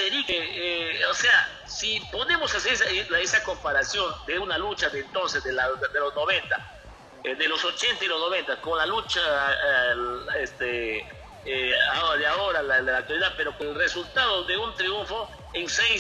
Eric, o sea, si podemos hacer esa comparación de una lucha de entonces, de los 90, de los 80 y los 90, con la lucha de ahora, la actualidad, pero con el resultado de un triunfo en 6